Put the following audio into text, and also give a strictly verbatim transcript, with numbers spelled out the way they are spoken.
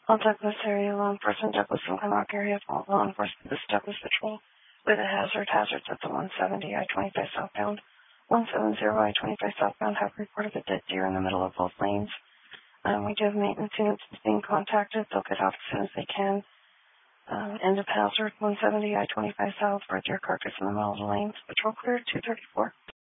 All Douglas area law enforcement, Douglas and Glenrock area law enforcement. This is Douglas Patrol with a hazard. Hazards at the one seventy I twenty-five southbound. one seventy I twenty-five southbound have reported a dead deer in the middle of both lanes. Um, we do have maintenance units being contacted. They'll get out as soon as they can. Um, end of hazard, one seventy I twenty-five south for a deer carcass in the middle of the lanes. Patrol clear, two thirty-four.